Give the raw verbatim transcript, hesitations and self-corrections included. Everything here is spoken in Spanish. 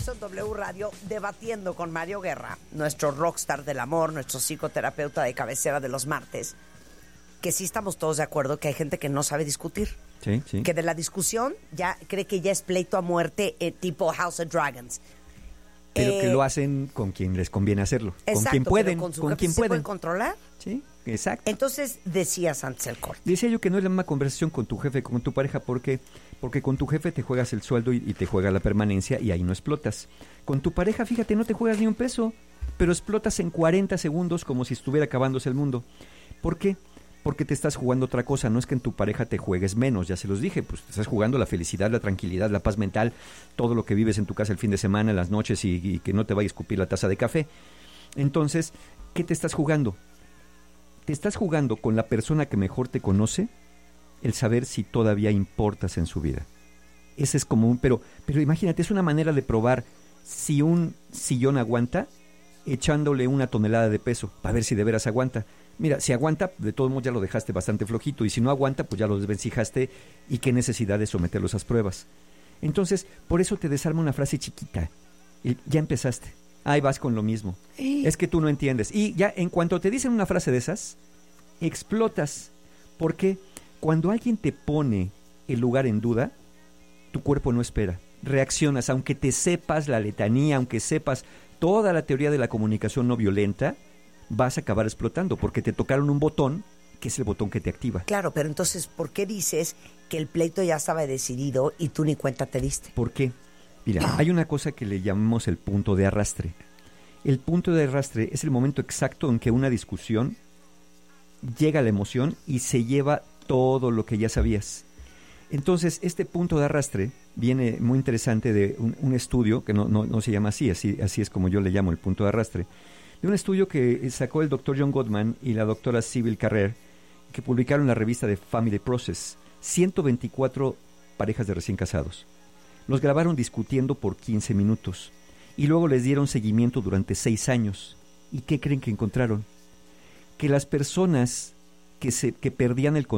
regreso en W Radio debatiendo con Mario Guerra, nuestro rockstar del amor, nuestro psicoterapeuta de cabecera de los martes, que sí estamos todos de acuerdo que hay gente que no sabe discutir. Sí, sí. Que de la discusión ya cree que ya es pleito a muerte eh, tipo House of Dragons. Pero eh, que lo hacen con quien les conviene hacerlo. Exacto, con quien pueden, pero con, su con jefe quien sí se puede pueden. controlar. Sí, exacto. Entonces decías antes el corte. Decía yo que no es la misma conversación con tu jefe, con tu pareja, porque porque con tu jefe te juegas el sueldo y, y te juega la permanencia y ahí no explotas. Con tu pareja, fíjate, no te juegas ni un peso, pero explotas en cuarenta segundos como si estuviera acabándose el mundo. ¿Por qué? Porque te estás jugando otra cosa, no es que en tu pareja te juegues menos, ya se los dije, pues te estás jugando la felicidad, la tranquilidad, la paz mental, todo lo que vives en tu casa el fin de semana, en las noches y, y que no te vaya a escupir la taza de café. Entonces, ¿qué te estás jugando? Te estás jugando con la persona que mejor te conoce, el saber si todavía importas en su vida. Ese es como un, pero, pero imagínate, es una manera de probar si un sillón aguanta echándole una tonelada de peso, para ver si de veras aguanta. Mira, si aguanta, de todos modos ya lo dejaste bastante flojito, y si no aguanta, pues ya lo desvencijaste, y qué necesidad de someterlo a esas pruebas. Entonces, por eso te desarma una frase chiquita, y ya empezaste, ahí vas con lo mismo, ¿Eh? es que tú no entiendes, y ya en cuanto te dicen una frase de esas, explotas, porque cuando alguien te pone el lugar en duda, tu cuerpo no espera, reaccionas, aunque te sepas la letanía, aunque sepas toda la teoría de la comunicación no violenta, vas a acabar explotando, porque te tocaron un botón, que es el botón que te activa. Claro, pero entonces, ¿por qué dices que el pleito ya estaba decidido y tú ni cuenta te diste? ¿Por qué? Mira, hay una cosa que le llamamos el punto de arrastre. El punto de arrastre es el momento exacto en que una discusión llega a la emoción y se lleva todo lo que ya sabías. Entonces, este punto de arrastre viene muy interesante de un, un estudio, que no, no, no se llama así, así, así es como yo le llamo el punto de arrastre, de un estudio que sacó el doctor John Gottman y la doctora Sybil Carrer, que publicaron en la revista de Family Process, ciento veinticuatro parejas de recién casados. Los grabaron discutiendo por quince minutos y luego les dieron seguimiento durante seis años. ¿Y qué creen que encontraron? Que las personas que, se, que perdían el